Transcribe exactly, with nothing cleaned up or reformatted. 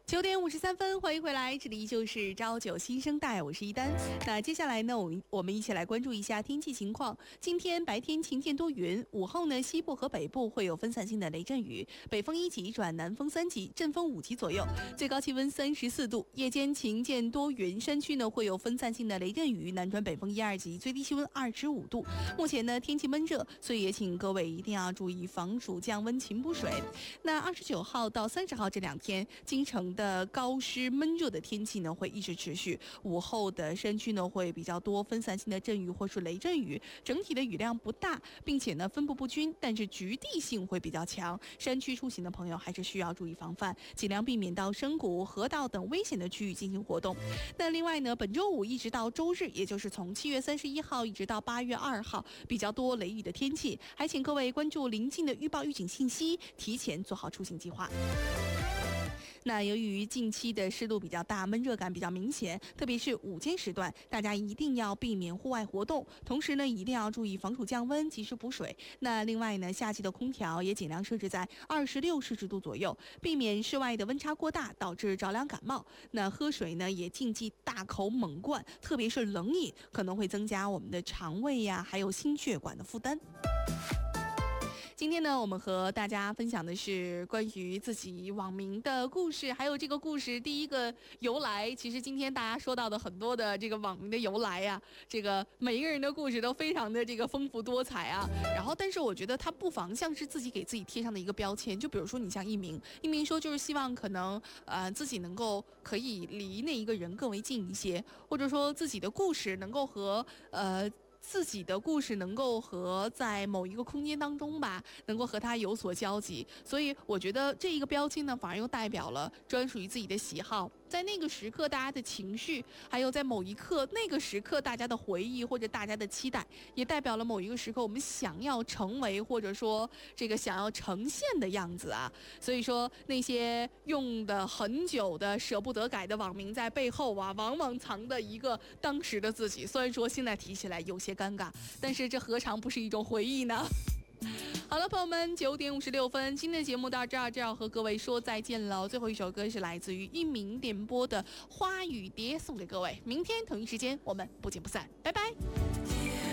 九点五十三分，欢迎回来，这里依旧是朝九新生代，我是一丹。那接下来呢，我们我们一起来关注一下天气情况。今天白天晴间多云，午后呢，西部和北部会有分散性的雷阵雨，北风一级转南风三级，阵风五级左右，最高气温三十四度。夜间晴间多云，山区呢会有分散性的雷阵雨，南转北风一二级，最低气温二十五度。目前呢天气闷热，所以也请各位一定要注意防暑降温勤补水。那二十九号到三十号这两天，京城的高湿闷热的天气呢会一直持续，午后的山区呢会比较多分散性的阵雨或是雷阵雨，整体的雨量不大，并且呢分布不均，但是局地性会比较强。山区出行的朋友还是需要注意防范，尽量避免到深谷、河道等危险的区域进行活动。那另外呢，本周五一直到周日，也就是从七月三十一号一直到八月二号，比较多雷雨的天气，还请各位关注临近的预报预警信息，提前做好出行计划。那由于近期的湿度比较大，闷热感比较明显，特别是午间时段，大家一定要避免户外活动，同时呢，一定要注意防暑降温，及时补水。那另外呢，夏季的空调也尽量设置在二十六摄氏度左右，避免室外的温差过大，导致着凉感冒。那喝水呢，也禁忌大口猛灌，特别是冷饮，可能会增加我们的肠胃呀，还有心血管的负担。今天呢，我们和大家分享的是关于自己网名的故事，还有这个故事第一个由来。其实今天大家说到的很多的这个网名的由来呀、啊，这个每一个人的故事都非常的这个丰富多彩啊。然后，但是我觉得它不妨像是自己给自己贴上的一个标签，就比如说你像一鸣，一鸣说就是希望可能呃自己能够可以离那一个人更为近一些，或者说自己的故事能够和呃。自己的故事能够和在某一个空间当中吧，能够和他有所交集，所以我觉得这一个标签呢，反而又代表了专属于自己的喜好，在那个时刻大家的情绪，还有在某一刻那个时刻大家的回忆或者大家的期待，也代表了某一个时刻我们想要成为或者说这个想要呈现的样子啊。所以说那些用的很久的舍不得改的网名，在背后啊，往往藏的一个当时的自己，虽然说现在提起来有些尴尬，但是这何尝不是一种回忆呢？好了，朋友们，九点五十六分，今天的节目到这儿就要和各位说再见了。最后一首歌是来自于一鸣点播的《花与蝶》，送给各位。明天同一时间我们不见不散，拜拜。